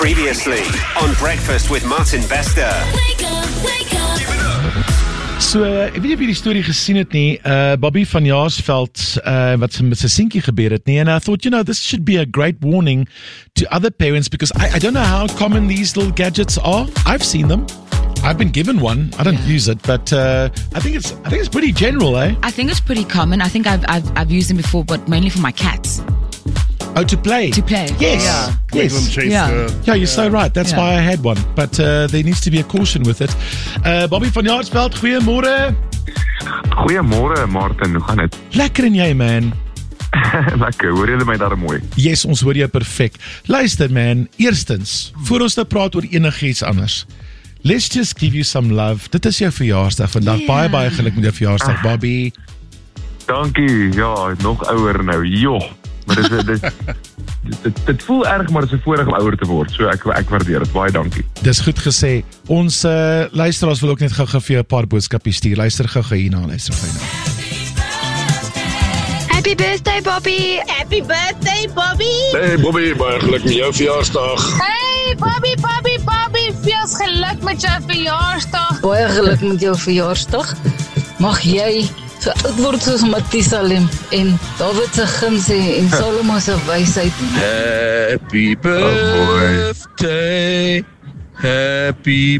Previously on Breakfast with Martin Bester. Wake up. So, ek weet nie of jy die storie gesien het nie, Bobby van Jaarsveld, wat met sy seentjie gebeur het nie, and I thought, this should be a great warning to other parents, because I don't know how common these little gadgets are. I've seen them. I've been given one. I don't use it, but I think it's pretty general, eh? I think it's pretty common. I think I've used them before, but mainly for my cats. Oh, to play? To play. Yes. Yeah. Make them chase Yeah, you're so right. That's Yeah. why I had one. But there needs to be a caution with it. Bobby van Jaarsveld, goeiemôre. Goeiemôre Martin, hoe gaan dit? Lekker en jy, man? Lekker, hoor julle my daar mooi? Yes, ons hoor jou perfek. Luister, man, eerstens, voor ons nou praat oor enigiets anders, let's just give you some love. Dit is jou verjaarsdag vandag. Yeah. Baie geluk met jou verjaarsdag, Bobby. Dankie, ja, nog ouer nou, joh. Maar dit voel erg, maar dit is 'n voorreg om ouer te word. So ek waardeer dit, baie dankie. Dis goed gesê. Ons luisteraars wil ook net gou vir jou 'n paar boodskapies stuur. Luister gou hierna, Happy birthday, Bobby! Happy birthday, Bobby. Hey Bobby, baie geluk met jou verjaarsdag. Hey, Bobby, veel geluk met jou verjaarsdag. Baie geluk met jou verjaarsdag. Mag jy so oud word soos Matusalem en Dawid se guns hê en Salomo se wysheid. Happy birthday. Happy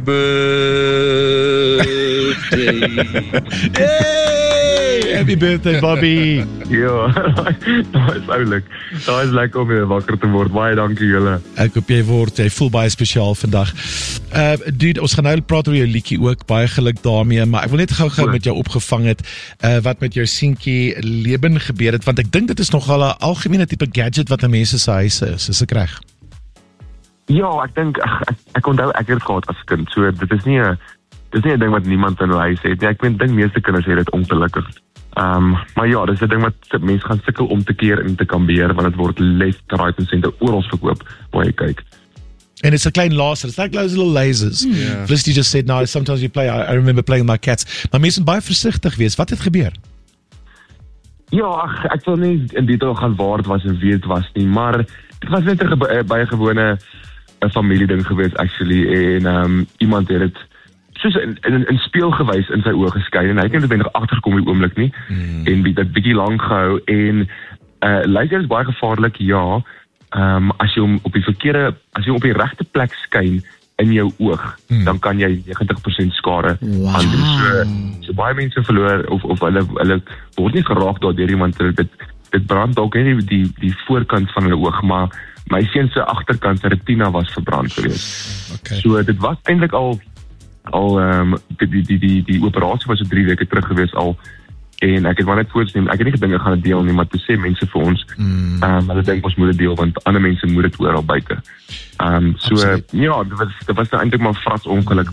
birthday. Hey, happy birthday, Bobby. Ja, daar is oulik. Daar is lekker om weer wakker te word. Baie dankie julle. Ek hoop jy voel baie spesiaal vandag. Dude, ons gaan nou praat oor jou liedjie ook, baie geluk daarmee, maar ek wil net gou met jou opgevang het, wat met jou seentjie Leben gebeur het, want ek dink dit is nogal 'n algemene tipe gadget wat in mense se huise is ek reg? Ja, ek dink, ek onthou ek het dit gehad as kind, so dit is nie 'n ding wat niemand in hulle huis het nie. Ek dink meeste kinders het dit ongelukkig. Maar ja, dis 'n ding wat mense gaan sukkel om te keer en te kambeer, want dit word left, right en center oral verkoop, waar jy kyk. And it's a klein laser. It's like those little lasers. Yeah. Felicity just said, no, sometimes you play, I remember playing with my cats. Maar mense moet baie versigtig wees. Wat het gebeur? Ja, ek wil nie in detail gaan waar het was en wie het was nie, maar dit was net 'n baie gewone 'n familieding geweest actually, en iemand het dit soos in speel gewys in sy oë geskyn, en hy het net nog agtergekom die oomblik nie, en dit bietjie lank gehou, en laser is baie gevaarlik, ja, as jy hom op die regte plek skyn in jou oog, dan kan jy 90% skade aan doen. So baie mense verloor, of hulle word nie geraak daardeur iemand, dit brand dalk net die voorkant van hulle oog, maar my seun se agterkant, sy retina was verbrand geweest. Okay. So dit was eintlik al die operasie was so 3 weke terug geweest al, en ek het maar net voorsneem, ek het nie gedink ek gaan dit deel nie, maar toe sê mense vir ons, hulle dink ons moet dit deel, want ander mense moet dit oral buite. So, ja, dit was eintlik maar 'n vras ongeluk